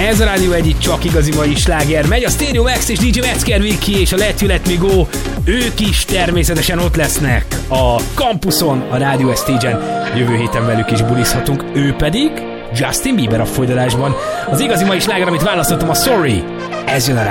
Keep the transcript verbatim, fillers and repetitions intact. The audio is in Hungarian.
Ez a Rádió egyik csak igazi mai sláger. Megy a Stereo Max és dé dzsé Metzger Viki és a Let You Let Me Go. Ők is természetesen ott lesznek a kampuszon, a Rádió Stage-en. Jövő héten velük is bulizhatunk. Ő pedig Justin Bieber a folytatásban. Az igazi mai sláger, amit választottam, a Sorry. Ez jön a